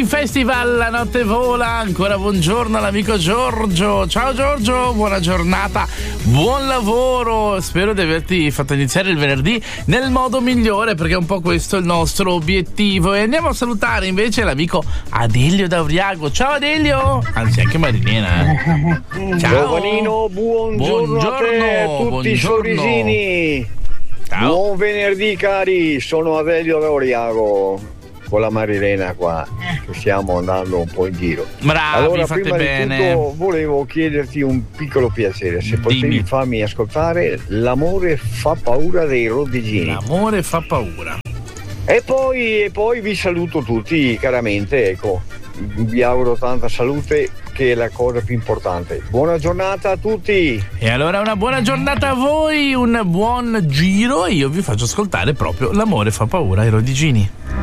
Festival, la notte vola. Ancora buongiorno all'amico Giorgio. Ciao Giorgio, buona giornata, buon lavoro. Spero di averti fatto iniziare il venerdì nel modo migliore, perché è un po' questo il nostro obiettivo. E andiamo a salutare invece l'amico Adelio da Vriago. Ciao Adelio, anzi anche Marilena. Ciao Giovanino, buongiorno a te, a tutti i sorrisini. Ciao. Buon venerdì cari, sono Adelio da Vriago con la Marilena qua, che stiamo andando un po' in giro. Bravi, allora, fate prima bene. di tutto volevo chiederti un piccolo piacere, se potevi Dimmi. farmi ascoltare L'amore fa paura dei Rodiggini. L'amore fa paura. E poi vi saluto tutti caramente, ecco. Vi auguro tanta salute, che è la cosa più importante. Buona giornata a tutti. E allora una buona giornata a voi, un buon giro, e io vi faccio ascoltare proprio L'amore fa paura ai Rodiggini.